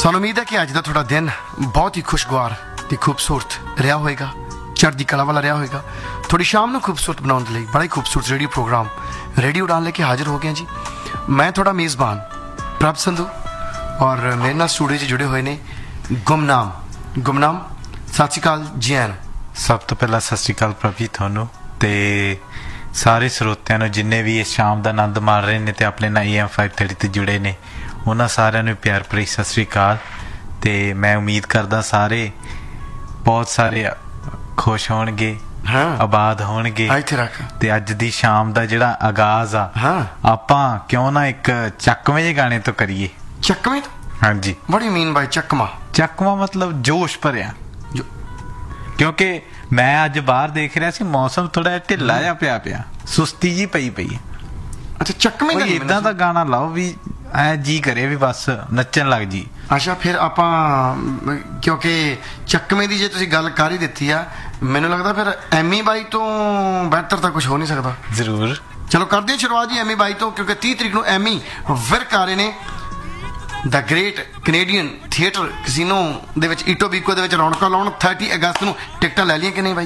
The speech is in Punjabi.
ਸਾਨੂੰ ਉਮੀਦ ਹੈ ਕਿ ਅੱਜ ਦਾ ਤੁਹਾਡਾ ਦਿਨ ਬਹੁਤ ਹੀ ਖੁਸ਼ਗਵਾਰ ਤੇ ਖੂਬਸੂਰਤ ਰਿਹਾ ਹੋਵੇਗਾ, ਚੜ੍ਹਦੀ ਕਲਾ ਵਾਲਾ ਰਿਹਾ ਹੋਵੇਗਾ। ਥੋੜੀ ਸ਼ਾਮ ਨੂੰ ਖੂਬਸੂਰਤ ਬਣਾਉਣ ਦੇ ਲਈ ਬੜਾ ਹੀ ਖੂਬਸੂਰਤ ਰੇਡੀਓ ਪ੍ਰੋਗਰਾਮ ਰੇਡੀਓ ਉਡਾਨ ਲੈ ਕੇ ਹਾਜ਼ਰ ਹੋ ਗਏ ਜੀ। ਮੈਂ ਤੁਹਾਡਾ ਮੇਜ਼ਬਾਨ ਪ੍ਰਭ ਸੰਧੂ ਔਰ ਮੇਰੇ ਨਾਲ ਸਟੂਡੀਓ 'ਚ ਜੁੜੇ ਹੋਏ ਨੇ ਗੁਮਨਾਮ। ਸਤਿ ਸ਼੍ਰੀ ਅਕਾਲ ਜੀ ਆਇਆਂ ਨੂੰ। ਸਭ ਤੋਂ ਪਹਿਲਾਂ ਸਤਿ ਸ਼੍ਰੀ ਅਕਾਲ ਪ੍ਰਭ ਜੀ ਤੁਹਾਨੂੰ ਤੇ ਸਾਰੇ ਸਰੋਤਿਆਂ ਨੂੰ, ਜਿੰਨੇ ਵੀ ਇਸ ਸ਼ਾਮ ਦਾ ਆਨੰਦ ਮਾਣ ਰਹੇ ਨੇ ਤੇ ਆਪਣੇ ਨਾਲ AM 530 ਤੇ ਜੁੜੇ ਨੇ, ਉਹਨਾਂ ਸਾਰਿਆਂ ਨੂੰ ਪਿਆਰ ਭਰੀ ਸਤਿ ਸ਼੍ਰੀ ਅਕਾਲ। ਤੇ ਮੈਂ ਉਮੀਦ ਕਰਦਾ ਸਾਰੇ ਬਹੁਤ ਸਾਰੇ ਖੁਸ਼ ਹੋਣਗੇ, ਆਬਾਦ ਹੋਣਗੇ। ਤੇ ਅੱਜ ਦੀ ਸ਼ਾਮ ਦਾ ਜਿਹੜਾ ਆਗਾਜ਼ ਆ, ਆਪਾਂ ਕਿਉਂ ਨਾ ਇੱਕ ਚੱਕਵੇਂ ਜਿਹੇ ਗਾਣੇ ਤੋਂ ਕਰੀਏ। ਚੱਕਵੇਂ ਤੋਂ? ਹਾਂਜੀ। ਬੜੀ ਮੀਨ ਬਾਈ ਚੱਕਵਾ ਮਤਲਬ ਜੋਸ਼ ਭਰਿਆ। ਕਿਉਂਕਿ ਮੈਂ ਅੱਜ ਬਾਹਰ ਦੇਖ ਰਿਹਾ ਸੀ, ਮੌਸਮ ਥੋੜਾ ਜਿਹਾ ਢਿੱਲਾ ਜਿਹਾ ਪਿਆ, ਸੁਸਤੀ ਜੀ ਪਈ ਹੈ। ਅੱਛਾ, ਚੱਕਵੇਂ ਦਾ ਇਦਾਂ ਦਾ ਗਾਣਾ ਲਾਓ ਵੀ ਐ ਜੀ ਕਰੇ ਵੀ ਬਸ ਨੱਚਣ ਲੱਗ ਜੀ। ਅੱਛਾ, ਫਿਰ ਆਪਾਂ ਕਿਉਂਕਿ ਚੱਕਵੇਂ ਦੀ ਜੇ ਤੁਸੀਂ ਗੱਲ ਕਰ ਹੀ ਦਿੱਤੀ ਆ, ਮੈਨੂੰ ਲੱਗਦਾ ਫਿਰ ਐਮੀ ਬਾਈ ਤੋਂ ਬਿਹਤਰ ਤਾਂ ਕੁਝ ਹੋ ਨਹੀਂ ਸਕਦਾ। ਜ਼ਰੂਰ, ਚਲੋ ਕਰਦੇ ਹਾਂ ਸ਼ੁਰੂਆਤ ਜੀ ਐਮੀ ਬਾਈ ਤੋਂ, ਕਿਉਂਕਿ 30 ਤਰੀਕ ਨੂੰ ਐਮੀ ਵਿਰਕ ਆ ਰਹੇ ਨੇ। ਦਾ ਗ੍ਰੇਟ ਕੈਨੇਡੀਅਨ ਥੀਏਟਰ ਕੈਸੀਨੋ ਦੇ ਵਿੱਚ ਈਟੋਬੀਕੋ ਦੇ ਵਿੱਚ ਰੌਣਕਾਂ ਲਾਉਣ। 30 ਅਗਸਤ ਨੂੰ ਟਿਕਟਾਂ ਲੈ ਲਈਆਂ ਕਿ ਨਹੀਂ ਬਾਈ?